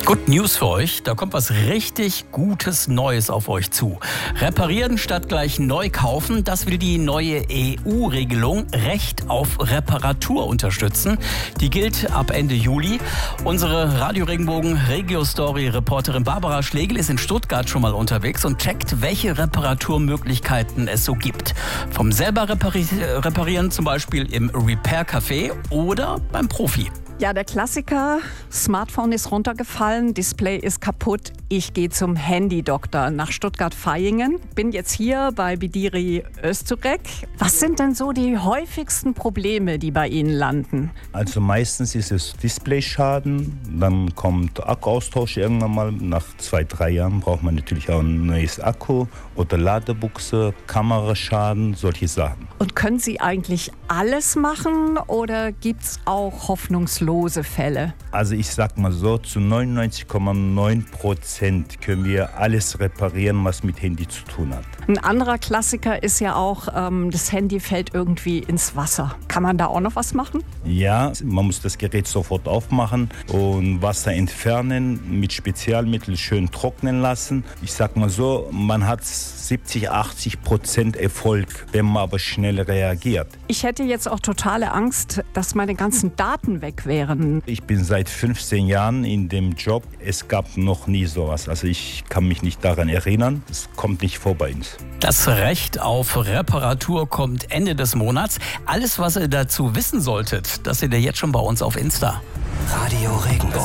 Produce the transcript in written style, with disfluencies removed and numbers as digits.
Good News für euch, da kommt was richtig Gutes Neues auf euch zu. Reparieren statt gleich neu kaufen, das will die neue EU-Regelung Recht auf Reparatur unterstützen. Die gilt ab Ende Juli. Unsere Radio Regenbogen Regio-Story-Reporterin Barbara Schlegel ist in Stuttgart schon mal unterwegs und checkt, welche Reparaturmöglichkeiten es so gibt. Vom selber reparieren zum Beispiel im Repair-Café oder beim Profi. Ja, der Klassiker, Smartphone ist runtergefallen, Display ist kaputt. Ich gehe zum Handy-Doktor nach Stuttgart-Vaihingen. Bin jetzt hier bei Bidiri Öztürk. Was sind denn so die häufigsten Probleme, die bei Ihnen landen? Also meistens ist es Displayschaden, dann kommt Akkuaustausch irgendwann mal. Nach 2-3 Jahren braucht man natürlich auch ein neues Akku oder Ladebuchse, Kameraschaden, solche Sachen. Und können Sie eigentlich alles machen oder gibt es auch hoffnungslose Fälle? Also ich sag mal so, zu 99,9% können wir alles reparieren, was mit Handy zu tun hat. Ein anderer Klassiker ist ja auch, das Handy fällt irgendwie ins Wasser. Kann man da auch noch was machen? Ja, man muss das Gerät sofort aufmachen und Wasser entfernen, mit Spezialmitteln schön trocknen lassen. Ich sag mal so, man hat 70-80% Erfolg, wenn man aber schnell reagiert. Ich hätte jetzt auch totale Angst, dass meine ganzen Daten weg wären. Ich bin seit 15 Jahren in dem Job. Es gab noch nie sowas. Also ich kann mich nicht daran erinnern. Es kommt nicht vor bei uns. Das Recht auf Reparatur kommt Ende des Monats. Alles, was ihr dazu wissen solltet, das seht ihr jetzt schon bei uns auf Insta. Radio Regenbogen.